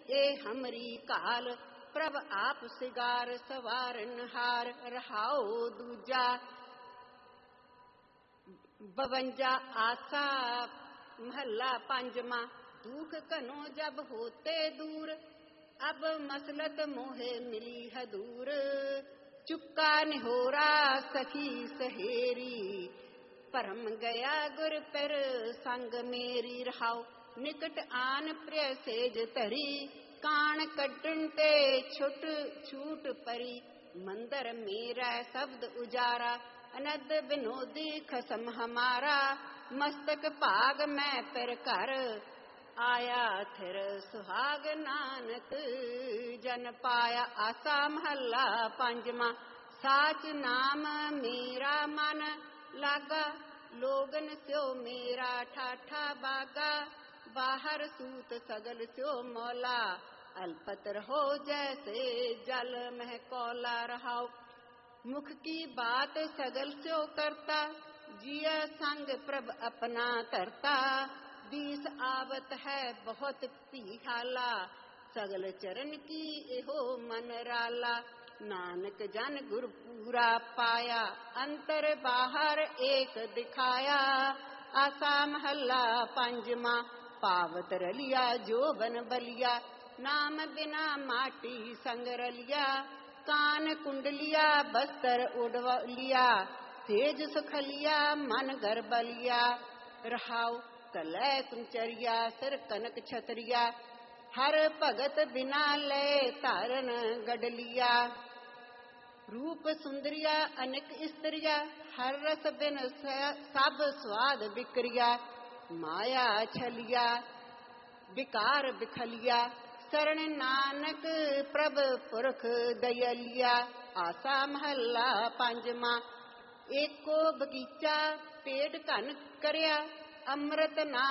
ए हमरी काल प्रभ आप सिगार सवारन हार रहाओ दूजा 52 आसा महला पंजवा दुख कनो जब होते दूर अब मसलत मोहे मिली है दूर चुक्का निहोरा सखी सहेरी परम गया गुर पर संग मेरी रहाओ निकट आन प्रिय सेज तरी कान कटन ते छुट छूट परी मंदर मेरा शब्द उजारा अनद विनोदी खसम हमारा मस्तक पाग मैं पर कर आया थिर सुहाग नानक जन पाया आसा महला पंजवा साच नाम मेरा मन लागा लोगन स्यो मेरा ठाठा बागा बाहर सूत सगल स्यो मौला अल्पत रहो जैसे जल मह कौला रहाओ मुख की बात सगल स्यो करता जिया संग प्रभ अपना तरता 20 आवत है बहुत पीहाला सगल चरण की एहो मन राला नानक जन गुर पूरा पाया अंतर बाहर एक दिखाया आसा महला पंजवा पावत रलिया जो बन बलिया नाम बिना माटी संग रलिया कान कुंडलिया बस्तर उड़वा लिया तेज सुखलिया मन गर्बलिया रहाओ कलय कुंचरिया सिर कनक छतरिया हर भगत बिना लय तारन गडलिया रूप सुंदरिया अनेक स्त्रिया हर रस बिन सब स्वाद बिक्रिया माया छलिया विकार बिखलिया शरण नानक प्रभ पुरख दयलिया आसा महला पंजवा एको बगीचा पेड़ घन करया अमृत ना